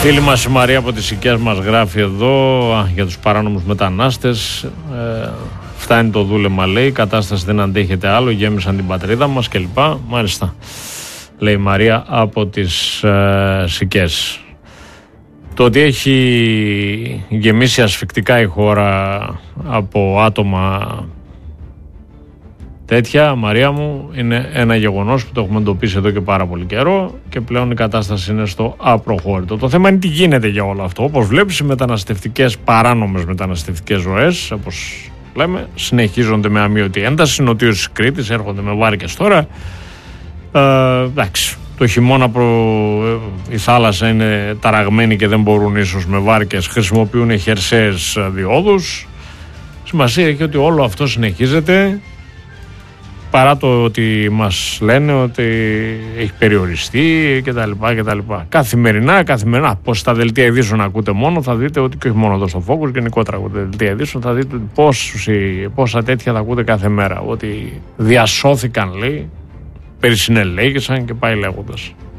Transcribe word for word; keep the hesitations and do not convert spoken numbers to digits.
Φίλη μας η Μαρία από τις Σικές μας γράφει εδώ α, για τους παράνομους μετανάστες. Ε, φτάνει το δούλεμα, λέει, η κατάσταση δεν αντέχεται άλλο, γέμισαν την πατρίδα μας κλπ. Μάλιστα, λέει η Μαρία από τις ε, Σικές. Το ότι έχει γεμίσει ασφικτικά η χώρα από άτομα τέτοια, Μαρία μου, είναι ένα γεγονός που το έχουμε εντοπίσει εδώ και πάρα πολύ καιρό και πλέον η κατάσταση είναι στο απροχώρητο. Το θέμα είναι τι γίνεται για όλο αυτό. Όπως βλέπεις, οι μεταναστευτικές, παράνομες μεταναστευτικές ροές, όπως λέμε, συνεχίζονται με αμείωτη ένταση. Νοτίως της Κρήτης έρχονται με βάρκες τώρα. Ε, εντάξει, το χειμώνα προ... η θάλασσα είναι ταραγμένη και δεν μπορούν ίσως με βάρκες, χρησιμοποιούν χερσαίες διόδους. Σημασία έχει ότι όλο αυτό συνεχίζεται, παρά το ότι μας λένε ότι έχει περιοριστεί κτλ. κτλ. Καθημερινά, καθημερινά, πως στα δελτία ειδήσεων ακούτε μόνο, θα δείτε ότι, και όχι μόνο εδώ στο Focus, γενικότερα ακούτε δελτία ειδήσεων, θα δείτε πόσοι, πόσα τέτοια θα ακούτε κάθε μέρα. Ότι διασώθηκαν, λέει, περισυνελέγησαν και πάει λέγοντας.